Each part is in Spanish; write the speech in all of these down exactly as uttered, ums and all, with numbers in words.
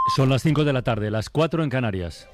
Son las cinco de la tarde, las cuatro en Canarias.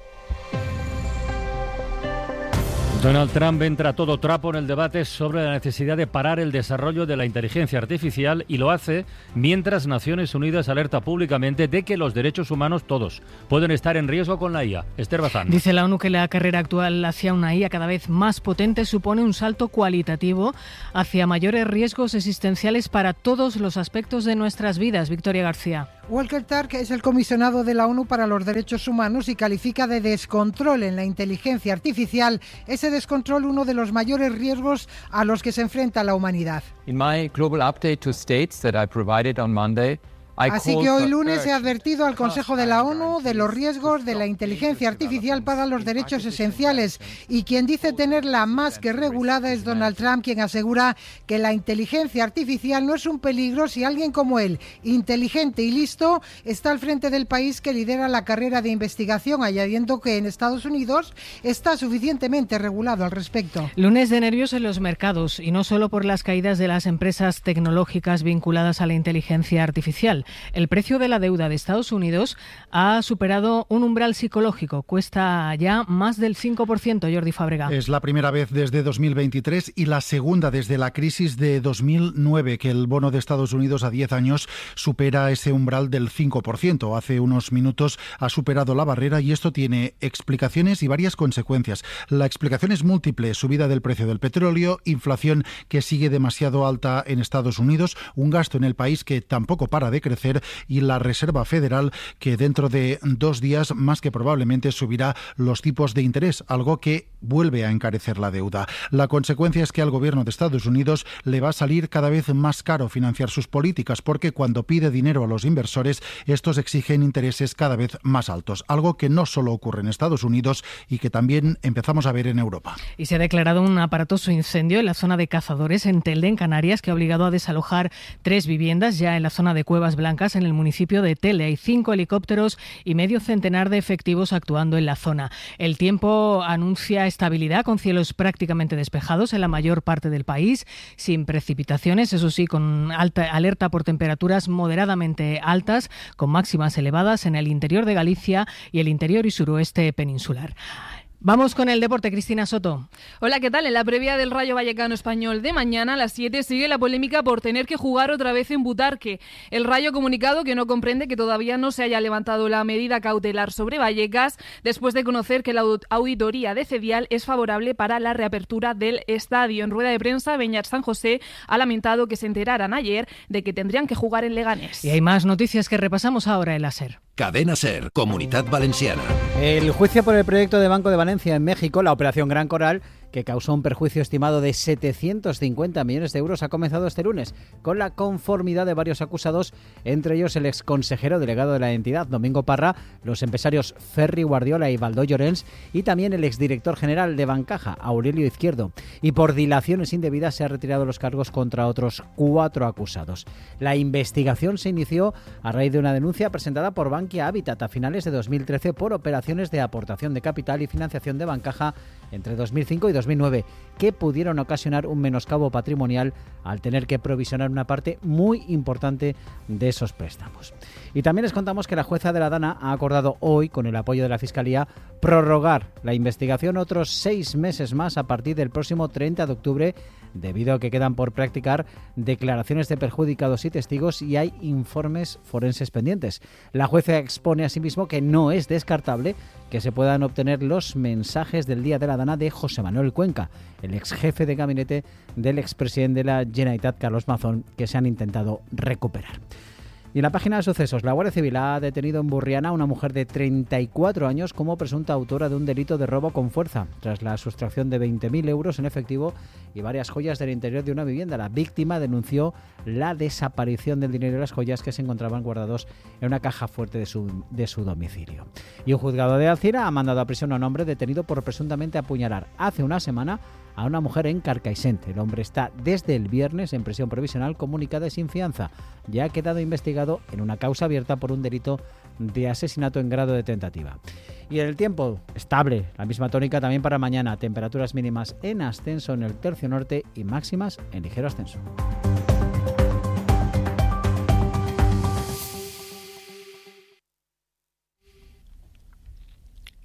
Donald Trump entra a todo trapo en el debate sobre la necesidad de parar el desarrollo de la inteligencia artificial y lo hace mientras Naciones Unidas alerta públicamente de que los derechos humanos, todos, pueden estar en riesgo con la I A. Esther Bazán. Dice la ONU que la carrera actual hacia una I A cada vez más potente supone un salto cualitativo hacia mayores riesgos existenciales para todos los aspectos de nuestras vidas. Victoria García. Volker Turk es el comisionado de la ONU para los Derechos Humanos y califica de descontrol en la inteligencia artificial ese descontrol uno de los mayores riesgos a los que se enfrenta la humanidad. In my global update to states that I provided on Monday, Así que hoy lunes he advertido al Consejo de la ONU de los riesgos de la inteligencia artificial para los derechos esenciales y quien dice tenerla más que regulada es Donald Trump, quien asegura que la inteligencia artificial no es un peligro si alguien como él, inteligente y listo, está al frente del país que lidera la carrera de investigación, añadiendo que en Estados Unidos está suficientemente regulado al respecto. Lunes de nervios en los mercados y no solo por las caídas de las empresas tecnológicas vinculadas a la inteligencia artificial. El precio de la deuda de Estados Unidos ha superado un umbral psicológico. Cuesta ya más del cinco por ciento, Jordi Fábrega. Es la primera vez desde dos mil veintitrés y la segunda desde la crisis de dos mil nueve que el bono de Estados Unidos a diez años supera ese umbral del cinco por ciento. Hace unos minutos ha superado la barrera y esto tiene explicaciones y varias consecuencias. La explicación es múltiple: subida del precio del petróleo, inflación que sigue demasiado alta en Estados Unidos, un gasto en el país que tampoco para de crecer y la Reserva Federal que dentro de dos días más que probablemente subirá los tipos de interés, algo que vuelve a encarecer la deuda. La consecuencia es que al gobierno de Estados Unidos le va a salir cada vez más caro financiar sus políticas porque cuando pide dinero a los inversores, estos exigen intereses cada vez más altos, algo que no solo ocurre en Estados Unidos y que también empezamos a ver en Europa. Y se ha declarado un aparatoso incendio en la zona de Cazadores, en Telde, en Canarias, que ha obligado a desalojar tres viviendas ya en la zona de Cuevas Blancas, en el municipio de Telde. Hay cinco helicópteros y medio centenar de efectivos actuando en la zona. El tiempo anuncia estabilidad, con cielos prácticamente despejados en la mayor parte del país, sin precipitaciones, eso sí, con alta alerta por temperaturas moderadamente altas, con máximas elevadas en el interior de Galicia y el interior y suroeste peninsular. Vamos con el deporte, Cristina Soto. Hola, ¿qué tal? En la previa del Rayo Vallecano Español de mañana a las siete sigue la polémica por tener que jugar otra vez en Butarque. El Rayo ha comunicado que no comprende que todavía no se haya levantado la medida cautelar sobre Vallecas después de conocer que la auditoría de Cedial es favorable para la reapertura del estadio. En rueda de prensa, Beñat San José ha lamentado que se enteraran ayer de que tendrían que jugar en Leganés. Y hay más noticias que repasamos ahora en la SER. Cadena SER, Comunidad Valenciana. El juicio por el proyecto de Banco de Valencia en México, la Operación Gran Coral, que causó un perjuicio estimado de setecientos cincuenta millones de euros, ha comenzado este lunes con la conformidad de varios acusados, entre ellos el exconsejero delegado de la entidad, Domingo Parra, los empresarios Ferri Guardiola y Baldó Llorens y también el exdirector general de Bancaja, Aurelio Izquierdo. Y por dilaciones indebidas se han retirado los cargos contra otros cuatro acusados. La investigación se inició a raíz de una denuncia presentada por Bankia Habitat a finales de dos mil trece por operaciones de aportación de capital y financiación de Bancaja entre dos mil cinco y dos mil nueve, que pudieron ocasionar un menoscabo patrimonial al tener que provisionar una parte muy importante de esos préstamos. Y también les contamos que la jueza de la Dana ha acordado hoy, con el apoyo de la Fiscalía, prorrogar la investigación otros seis meses más a partir del próximo treinta de octubre, debido a que quedan por practicar declaraciones de perjudicados y testigos y hay informes forenses pendientes. La jueza expone asimismo que no es descartable que se puedan obtener los mensajes del día de la Dana de José Manuel Cuenca, el ex jefe de gabinete del expresidente de la Generalitat, Carlos Mazón, que se han intentado recuperar. Y en la página de sucesos, la Guardia Civil ha detenido en Burriana a una mujer de treinta y cuatro años como presunta autora de un delito de robo con fuerza, tras la sustracción de veinte mil euros en efectivo y varias joyas del interior de una vivienda. La víctima denunció la desaparición del dinero y las joyas que se encontraban guardados en una caja fuerte de su, de su domicilio. Y un juzgado de Alcira ha mandado a prisión a un hombre detenido por presuntamente apuñalar hace una semana a una mujer en Carcaixent. El hombre está desde el viernes en prisión provisional comunicada y sin fianza. Ya ha quedado investigado en una causa abierta por un delito de asesinato en grado de tentativa. Y en el tiempo, estable, la misma tónica también para mañana. Temperaturas mínimas en ascenso en el tercio norte y máximas en ligero ascenso.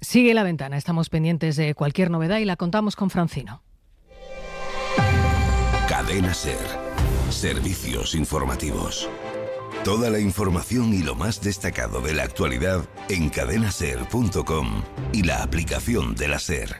Sigue La Ventana, estamos pendientes de cualquier novedad y la contamos con Francino. Cadena SER. Servicios informativos. Toda la información y lo más destacado de la actualidad en cadena ser punto com y la aplicación de la SER.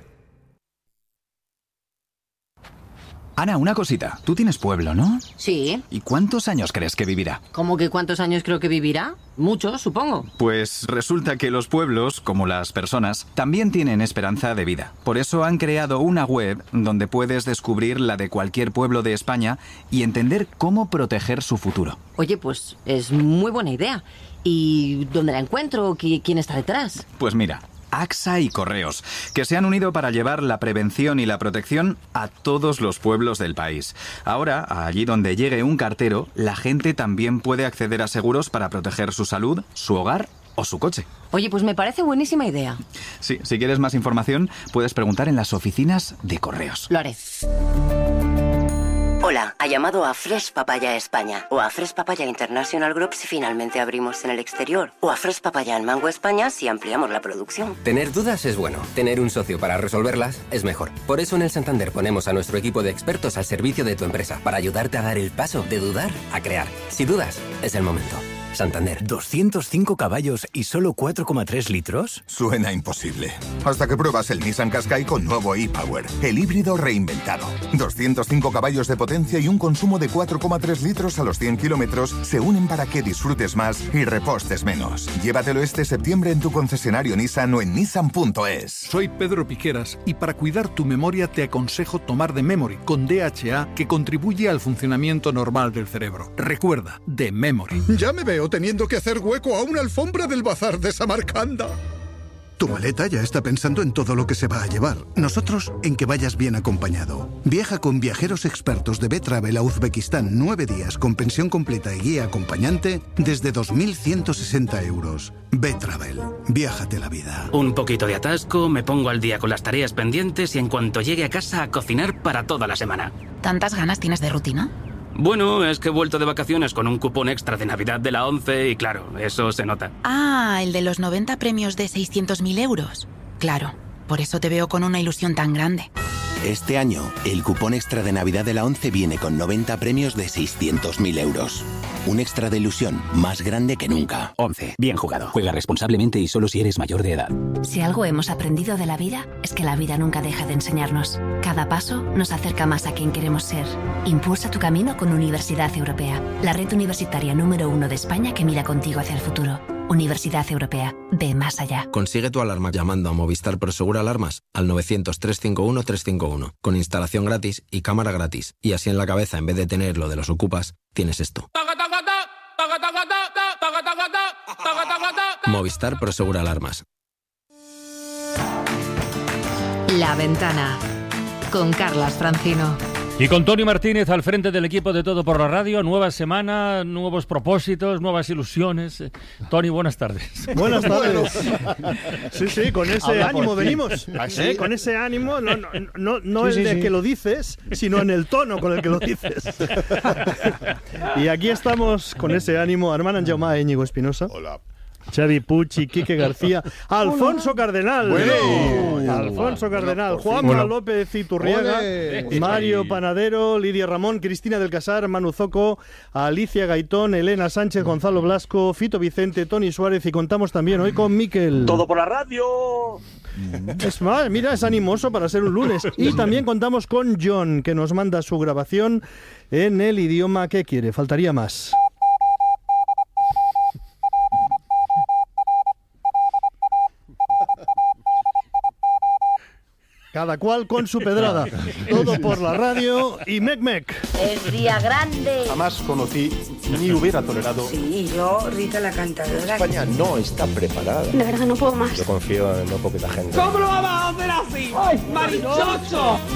Ana, una cosita. Tú tienes pueblo, ¿no? Sí. ¿Y cuántos años crees que vivirá? ¿Cómo que cuántos años creo que vivirá? Muchos, supongo. Pues resulta que los pueblos, como las personas, también tienen esperanza de vida. Por eso han creado una web donde puedes descubrir la de cualquier pueblo de España y entender cómo proteger su futuro. Oye, pues es muy buena idea. ¿Y dónde la encuentro? ¿Quién está detrás? Pues mira, AXA y Correos, que se han unido para llevar la prevención y la protección a todos los pueblos del país. Ahora, allí donde llegue un cartero, la gente también puede acceder a seguros para proteger su salud, su hogar o su coche. Oye, pues me parece buenísima idea. Sí, si quieres más información, puedes preguntar en las oficinas de Correos. Lo haré. Hola, ha llamado a Fresh Papaya España o a Fresh Papaya International Group si finalmente abrimos en el exterior o a Fresh Papaya en Mango España si ampliamos la producción. Tener dudas es bueno, tener un socio para resolverlas es mejor. Por eso en el Santander ponemos a nuestro equipo de expertos al servicio de tu empresa para ayudarte a dar el paso de dudar a crear. Si dudas, es el momento. Santander. ¿doscientos cinco caballos y solo cuatro coma tres litros? Suena imposible. Hasta que pruebas el Nissan Qashqai con nuevo e-Power, el híbrido reinventado. doscientos cinco caballos de potencia y un consumo de cuatro coma tres litros a los cien kilómetros se unen para que disfrutes más y repostes menos. Llévatelo este septiembre en tu concesionario Nissan o en nissan punto es. Soy Pedro Piqueras y para cuidar tu memoria te aconsejo tomar The Memory con D H A que contribuye al funcionamiento normal del cerebro. Recuerda, The Memory. Ya me veo teniendo que hacer hueco a una alfombra del bazar de Samarcanda. Tu maleta ya está pensando en todo lo que se va a llevar. Nosotros en que vayas bien acompañado. Viaja con viajeros expertos de B-Travel a Uzbekistán nueve días con pensión completa y guía acompañante desde dos mil ciento sesenta euros. B-Travel. Viájate la vida. Un poquito de atasco, me pongo al día con las tareas pendientes y en cuanto llegue a casa a cocinar para toda la semana. ¿Tantas ganas tienes de rutina? Bueno, es que he vuelto de vacaciones con un cupón extra de Navidad de la ONCE y claro, eso se nota. Ah, el de los noventa premios de seiscientos mil euros. Claro, por eso te veo con una ilusión tan grande. Este año, el cupón extra de Navidad de la ONCE viene con noventa premios de seiscientos mil euros. Un extra de ilusión más grande que nunca. ONCE. Bien jugado. Juega responsablemente y solo si eres mayor de edad. Si algo hemos aprendido de la vida, es que la vida nunca deja de enseñarnos. Cada paso nos acerca más a quien queremos ser. Impulsa tu camino con Universidad Europea, la red universitaria número uno de España que mira contigo hacia el futuro. Universidad Europea. Ve más allá. Consigue tu alarma llamando a Movistar Prosegur Alarmas al novecientos, trescientos cincuenta y uno, trescientos cincuenta y uno. Con instalación gratis y cámara gratis. Y así en la cabeza, en vez de tener lo de los ocupas, tienes esto. Movistar Prosegur Alarmas. La Ventana. Con Carlas Francino. Y con Tony Martínez al frente del equipo de Todo por la Radio, nueva semana, nuevos propósitos, nuevas ilusiones. Tony, buenas tardes. Buenas tardes. Sí, sí, con ese Habla ánimo venimos. ¿Ah, sí? ¿Eh? Con ese ánimo, no, no, no, no sí, el sí, de sí. que lo dices, sino en el tono con el que lo dices. Y aquí estamos con ese ánimo, Armand Anjaumá e Íñigo Espinosa. Hola. Xavi Pucci, Quique García, Alfonso Cardenal, Bueno. Alfonso Cardenal, Por fin. Juanma Hola. López Iturriaga, Ole. Mario Panadero, Lidia Ramón, Cristina del Casar, Manu Zoco, Alicia Gaitón, Elena Sánchez, Gonzalo Blasco, Fito Vicente, Tony Suárez y contamos también hoy con Miquel. Todo por la radio. Es más, mira, es animoso para ser un lunes. Y también contamos con John, que nos manda su grabación en el idioma que quiere. Faltaría más. Cada cual con su pedrada. Todo por la radio y Mec Mec. Es día grande. Jamás conocí ni hubiera tolerado. Sí, yo, Rita la cantadora. España no está preparada. De verdad no puedo más. Yo confío en no poquita gente. ¿Cómo lo vamos a hacer así? ¡Marichocho!